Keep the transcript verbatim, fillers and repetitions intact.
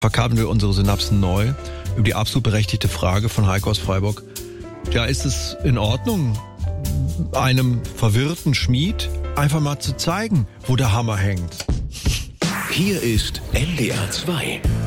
verkabeln wir unsere Synapsen neu über die absolut berechtigte Frage von Heiko aus Freiburg. Ja, ist es in Ordnung, einem verwirrten Schmied einfach mal zu zeigen, wo der Hammer hängt? Hier ist N D R zwei.